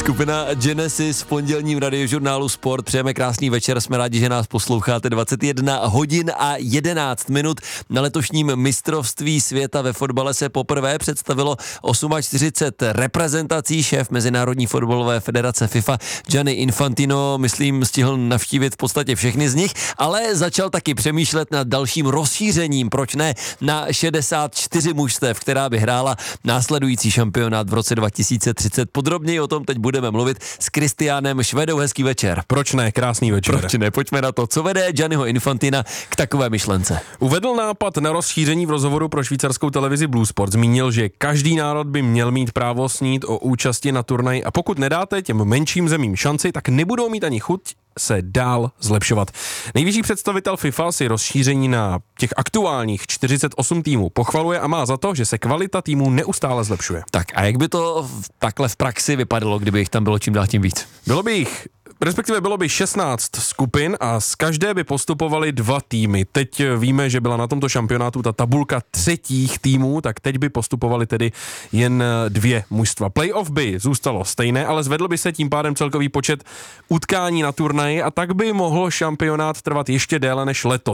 Skupina Genesis v pondělním radiožurnálu Sport. Přejeme krásný večer, jsme rádi, že nás posloucháte. 21 hodin a 11 minut. Na letošním mistrovství světa ve fotbale se poprvé představilo 48 reprezentací. Šéf Mezinárodní fotbalové federace FIFA Gianni Infantino, myslím, stihl navštívit v podstatě všechny z nich, ale začal taky přemýšlet nad dalším rozšířením, proč ne, na 64 mužstev, která by hrála následující šampionát v roce 2030. Podrobněji o tom teď budeme mluvit s Kristiánem Švedou. Hezký večer. Proč ne? Krásný večer. Proč ne? Pojďme na to, co vede Gianniho Infantina k takové myšlence. Uvedl nápad na rozšíření v rozhovoru pro švýcarskou televizi Blue Sport. Zmínil, že každý národ by měl mít právo snít o účasti na turnaji a pokud nedáte těm menším zemím šanci, tak nebudou mít ani chuť se dál zlepšovat. Nejvyšší představitel FIFA si rozšíření na těch aktuálních 48 týmů pochvaluje a má za to, že se kvalita týmů neustále zlepšuje. Tak a jak by to takhle v praxi vypadalo, kdyby jich tam bylo čím dál tím víc? Bylo by 16 skupin a z každé by postupovaly 2 týmy. Teď víme, že byla na tomto šampionátu ta tabulka třetích týmů, tak teď by postupovaly tedy jen 2 mužstva. Playoff by zůstalo stejné, ale zvedl by se tím pádem celkový počet utkání na turnaji a tak by mohl šampionát trvat ještě déle než letos.